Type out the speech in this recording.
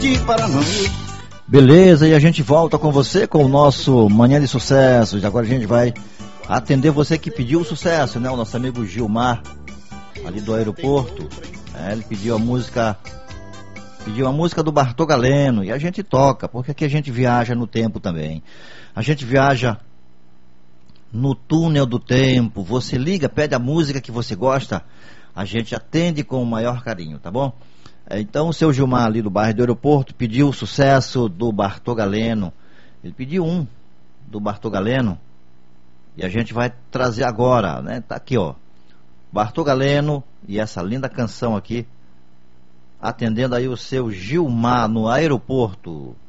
pedir para não ir. Beleza, e a gente volta com você com o nosso Manhã de Sucessos. Agora a gente vai atender você que pediu o sucesso, né? O nosso amigo Gilmar, ali do aeroporto. Ele pediu a música do Bartô Galeno, e a gente toca, porque aqui a gente viaja no tempo também. A gente viaja no túnel do tempo. Você liga, pede a música que você gosta, a gente atende com o maior carinho, tá bom? Então o seu Gilmar ali do bairro do aeroporto pediu o sucesso do Bartô Galeno. Ele pediu um do Bartô Galeno e a gente vai trazer agora, né? Tá aqui, ó, Bartô Galeno e essa linda canção aqui, atendendo aí o seu Gilmar no aeroporto.